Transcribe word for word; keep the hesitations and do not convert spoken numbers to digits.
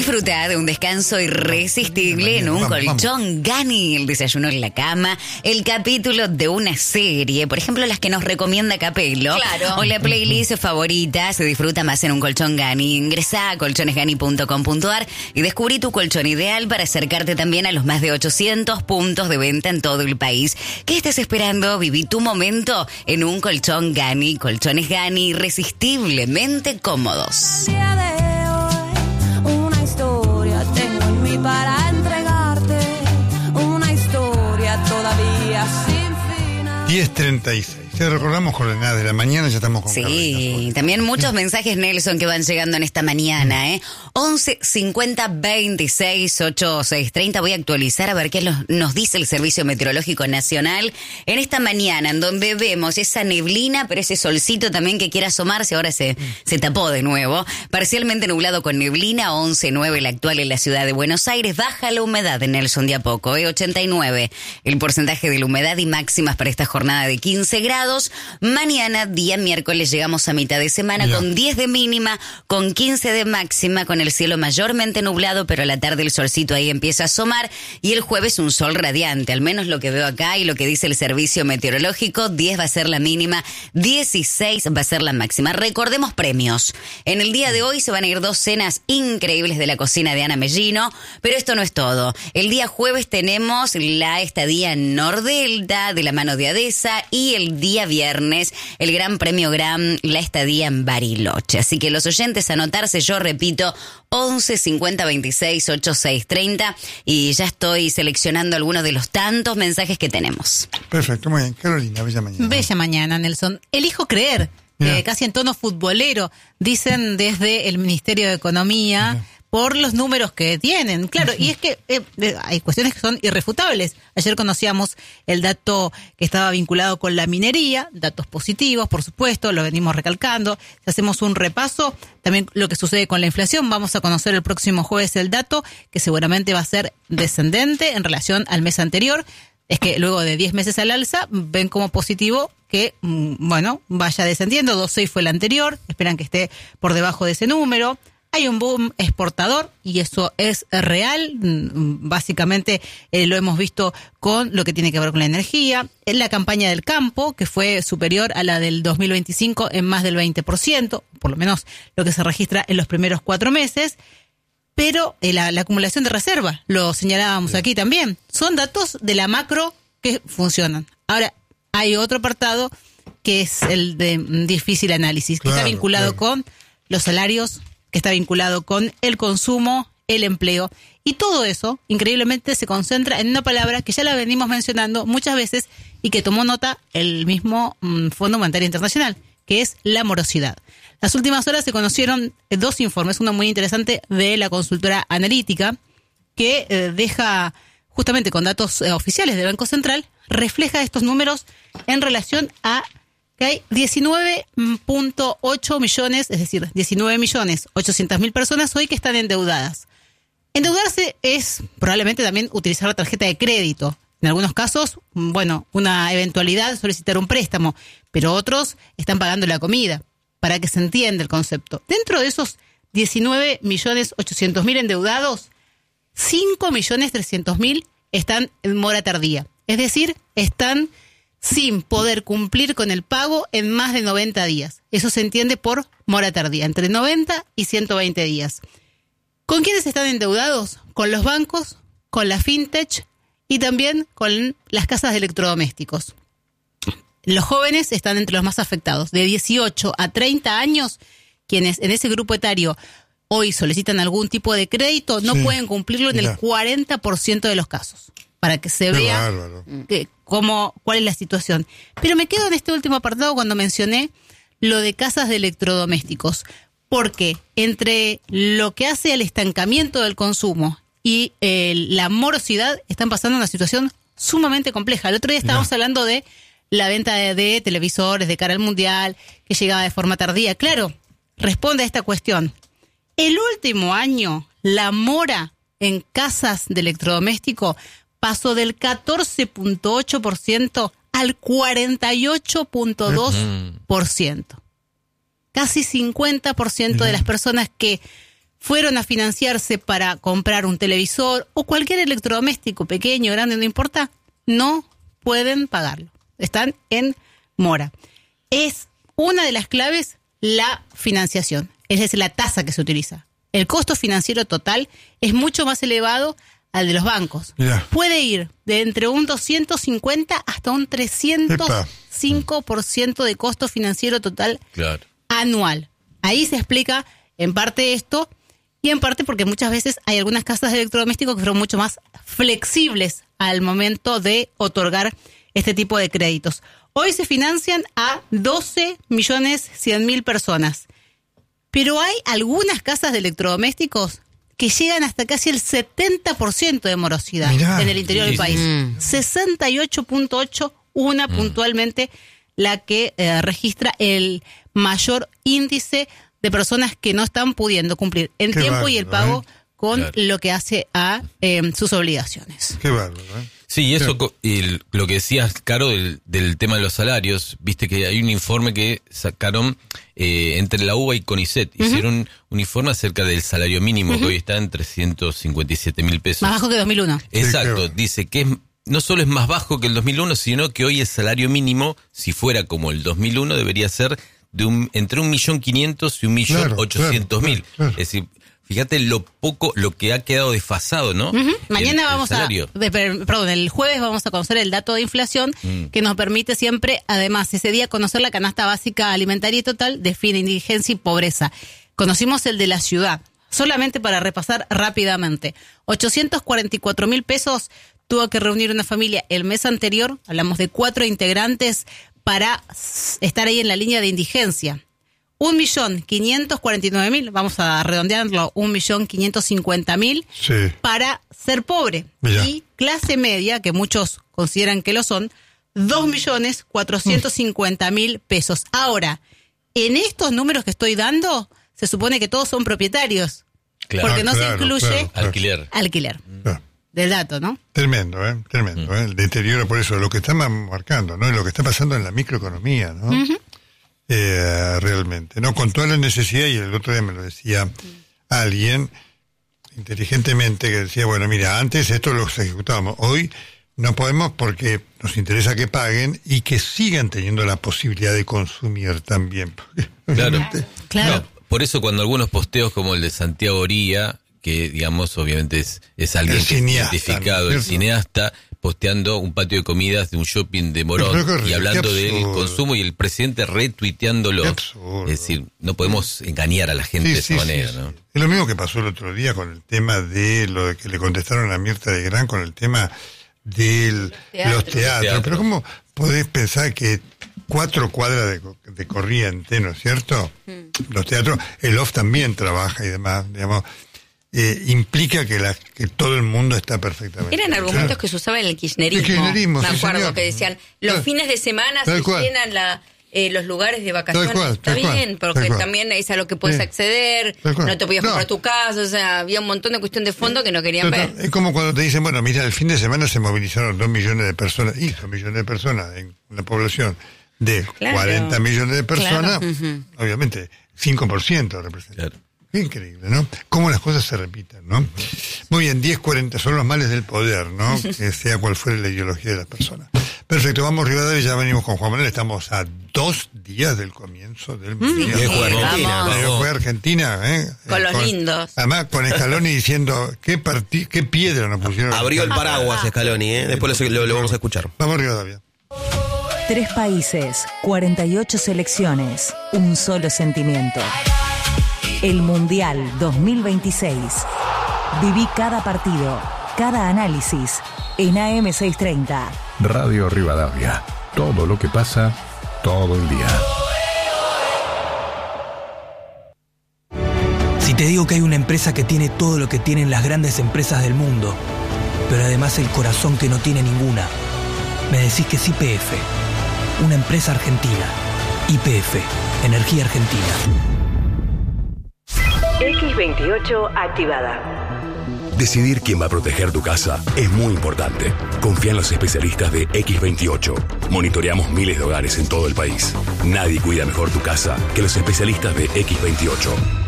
Disfruta de un descanso irresistible en un colchón Gani, el desayuno en la cama, el capítulo de una serie, por ejemplo las que nos recomienda Capello, claro, o la playlist favorita. Se disfruta más en un colchón Gani. Ingresá a colchones gani punto com punto a r y descubrí tu colchón ideal para acercarte también a los más de ochocientos puntos de venta en todo el país. ¿Qué estás esperando? Viví tu momento en un colchón Gani. Colchones Gani, irresistiblemente cómodos. Para entregarte una historia todavía sin final. diez treinta y seis. Te recordamos coordenadas de la mañana, ya estamos con Sí, Carolina. también muchos mensajes, Nelson, que van llegando en esta mañana, ¿eh? once cincuenta veintiséis ochenta y seis treinta. Voy a actualizar a ver qué nos dice el Servicio Meteorológico Nacional en esta mañana, en donde vemos esa neblina, pero ese solcito también que quiere asomarse. Ahora se, se tapó de nuevo. Parcialmente nublado con neblina, once nueve la actual en la ciudad de Buenos Aires. Baja la humedad en Nelson de a poco, ¿eh? ochenta y nueve el porcentaje de la humedad y máximas para esta jornada de quince grados. Mañana, día miércoles, llegamos a mitad de semana. Mira. Con diez de mínima, con quince de máxima, con el cielo mayormente nublado, pero a la tarde el solcito ahí empieza a asomar. Y el jueves un sol radiante, al menos lo que veo acá y lo que dice el Servicio Meteorológico. diez va a ser la mínima, dieciséis va a ser la máxima. Recordemos premios. En el día de hoy se van a ir dos cenas increíbles de la cocina de Ana Mellino, pero esto no es todo. El día jueves tenemos la estadía en Nordelta de la mano de Adesa, y el día viernes el Gran Premio Gran, la estadía en Bariloche. Así que los oyentes, anotarse, yo repito, once cincuenta veintiséis ochenta y seis treinta, y ya estoy seleccionando algunos de los tantos mensajes que tenemos. Perfecto, muy bien. Carolina, bella mañana. Bella mañana, Nelson. Elijo creer, eh, casi en tono futbolero, dicen desde el Ministerio de Economía. Mira. Por los números que tienen, claro, y es que eh, hay cuestiones que son irrefutables. Ayer conocíamos el dato que estaba vinculado con la minería, datos positivos, por supuesto, lo venimos recalcando. Si hacemos un repaso, también lo que sucede con la inflación, vamos a conocer el próximo jueves el dato, que seguramente va a ser descendente en relación al mes anterior. Es que luego de diez meses al alza, ven como positivo que, bueno, vaya descendiendo. dos coma seis fue el anterior, esperan que esté por debajo de ese número. Hay un boom exportador y eso es real. Básicamente eh, lo hemos visto con lo que tiene que ver con la energía. En la campaña del campo, que fue superior a la del dos mil veinticinco en más del veinte por ciento, por lo menos lo que se registra en los primeros cuatro meses. Pero eh, la, la acumulación de reserva, lo señalábamos aquí también, son datos de la macro que funcionan. Ahora, hay otro apartado que es el de difícil análisis, que claro, está vinculado claro. con los salarios, que está vinculado con el consumo, el empleo, y todo eso, increíblemente, se concentra en una palabra que ya la venimos mencionando muchas veces y que tomó nota el mismo mm, Fondo Monetario Internacional, que es la morosidad. Las últimas horas se conocieron dos informes, uno muy interesante de la consultora analítica, que eh, deja, justamente con datos eh, oficiales del Banco Central, refleja estos números en relación a que hay diecinueve punto ocho millones, es decir, diecinueve millones ochocientas mil personas hoy que están endeudadas. Endeudarse es probablemente también utilizar la tarjeta de crédito. En algunos casos, bueno, una eventualidad solicitar un préstamo, pero otros están pagando la comida, para que se entienda el concepto. Dentro de esos diecinueve millones ochocientos mil endeudados, cinco millones trescientos mil están en mora tardía. Es decir, están sin poder cumplir con el pago en más de noventa días. Eso se entiende por mora tardía, entre noventa y ciento veinte días. ¿Con quiénes están endeudados? Con los bancos, con la fintech y también con las casas de electrodomésticos. Los jóvenes están entre los más afectados. De dieciocho a treinta años, quienes en ese grupo etario hoy solicitan algún tipo de crédito, no sí, pueden cumplirlo en mira. el cuarenta por ciento de los casos. Para que se Qué vea que, cómo, cuál es la situación. Pero me quedo en este último apartado cuando mencioné lo de casas de electrodomésticos. Porque entre lo que hace al estancamiento del consumo y eh, la morosidad, están pasando una situación sumamente compleja. El otro día estábamos no. hablando de la venta de, de televisores de cara al mundial, que llegaba de forma tardía. Claro, responde a esta cuestión. El último año, la mora en casas de electrodoméstico pasó del catorce punto ocho por ciento al cuarenta y ocho punto dos por ciento. Casi cincuenta por ciento de las personas que fueron a financiarse para comprar un televisor o cualquier electrodoméstico, pequeño, grande, no importa, no pueden pagarlo. Están en mora. Es una de las claves la financiación, es decir, la tasa que se utiliza. El costo financiero total es mucho más elevado al de los bancos. Yeah. Puede ir de entre un doscientos cincuenta hasta un trescientos cinco por ciento de costo financiero total claro. anual. Ahí se explica en parte esto y en parte porque muchas veces hay algunas casas de electrodomésticos que fueron mucho más flexibles al momento de otorgar este tipo de créditos. Hoy se financian a doce millones cien mil personas. Pero hay algunas casas de electrodomésticos que llegan hasta casi el setenta por ciento de morosidad Mirá, en el interior sí, del país. Sí. sesenta y ocho punto ocho, una mm. puntualmente la que eh, registra el mayor índice de personas que no están pudiendo cumplir en Qué tiempo bárbaro, y el pago ¿eh? con claro. lo que hace a eh, sus obligaciones. Qué bárbaro, ¿eh? Sí, y eso, y lo que decías, Caro, del, del tema de los salarios, viste que hay un informe que sacaron eh, entre la U B A y CONICET, uh-huh. hicieron un informe acerca del salario mínimo, uh-huh. que hoy está en trescientos cincuenta y siete mil pesos. Más bajo que dos mil uno. Exacto, dice que es, no solo es más bajo que el dos mil uno, sino que hoy el salario mínimo, si fuera como el dos mil uno, debería ser de un entre un millón quinientos y un millón claro, ochocientos claro, mil. Claro, claro. Es decir, fíjate lo poco, lo que ha quedado desfasado, ¿no? Uh-huh. Mañana el, vamos el a, de, perdón, el jueves vamos a conocer el dato de inflación mm. que nos permite siempre, además, ese día conocer la canasta básica alimentaria y total, define indigencia y pobreza. Conocimos el de la ciudad, solamente para repasar rápidamente. ochocientos cuarenta y cuatro mil pesos tuvo que reunir una familia el mes anterior, hablamos de cuatro integrantes, para estar ahí en la línea de indigencia. Un millón quinientos cuarenta y nueve mil, vamos a redondearlo, un millón quinientos cincuenta mil sí. para ser pobre. Mira. Y clase media, que muchos consideran que lo son, dos millones cuatrocientos cincuenta mil pesos. Ahora, en estos números que estoy dando, se supone que todos son propietarios. Claro. Porque no claro, se incluye claro, claro. alquiler. Alquiler. Claro. Del dato, ¿no? Tremendo, ¿eh? Tremendo, ¿eh? El deterioro, por eso, lo que está marcando, ¿no? Lo que está pasando en la microeconomía, ¿no? Uh-huh. Eh, realmente, ¿no? Con toda la necesidad, y el otro día me lo decía alguien inteligentemente, que decía, bueno, mira, antes esto lo ejecutábamos, hoy no podemos porque nos interesa que paguen y que sigan teniendo la posibilidad de consumir también. Claro, claro. No, por eso cuando algunos posteos como el de Santiago Oría, que digamos obviamente es, es alguien que es identificado, el cineasta, posteando un patio de comidas de un shopping de Morón y hablando del consumo y el presidente retuiteándolo. Es decir, no podemos engañar a la gente sí, de esa sí, manera, sí, ¿no? Sí. Es lo mismo que pasó el otro día con el tema de lo de que le contestaron a Mirta Legrand con el tema de teatro. los teatros. Teatro. Pero ¿cómo podés pensar que cuatro cuadras de, de corriente, ¿no es cierto? Mm. Los teatros, el O F también trabaja y demás, digamos. Eh, implica que, la, que todo el mundo está perfectamente. Eran argumentos claro. que se usaban en el kirchnerismo. El kirchnerismo me acuerdo sí, que decían, los claro. fines de semana Tal se cual. llenan la, eh, los lugares de vacaciones. Cual, Está bien, cual, porque también es a lo que puedes sí. acceder, no te podías no. comprar tu casa, o sea, había un montón de cuestión de fondo que no querían ver. Es como cuando te dicen, bueno, mira, el fin de semana se movilizaron dos millones de personas, y dos millones de personas en una población de claro. cuarenta millones de personas, claro. uh-huh. obviamente, cinco por ciento representa. Claro. Increíble, ¿no? Cómo las cosas se repiten, ¿no? Muy bien, diez cuarenta son los males del poder, ¿no? Que sea cual fuere la ideología de las personas. Perfecto, vamos Rivadavia, ya venimos con Juan Manuel, estamos a dos días del comienzo del Mundial. Sí, Argentina. Fue Argentina, ¿eh? Con los con, lindos. Además, con Scaloni diciendo, ¿qué, partí, qué piedra nos pusieron? Abrió el paraguas Scaloni, ¿eh? Después lo, lo, lo vamos a escuchar. Vamos Rivadavia. Tres países, cuarenta y ocho selecciones, un solo sentimiento. El Mundial dos mil veintiséis. Viví cada partido, cada análisis en A M seiscientos treinta. Radio Rivadavia. Todo lo que pasa, todo el día. Si te digo que hay una empresa que tiene todo lo que tienen las grandes empresas del mundo, pero además el corazón que no tiene ninguna, me decís que es Y P F. Una empresa argentina. Y P F. Energía Argentina. equis veintiocho activada. Decidir quién va a proteger tu casa es muy importante. Confía en los especialistas de equis veintiocho. Monitoreamos miles de hogares en todo el país. Nadie cuida mejor tu casa que los especialistas de equis veintiocho.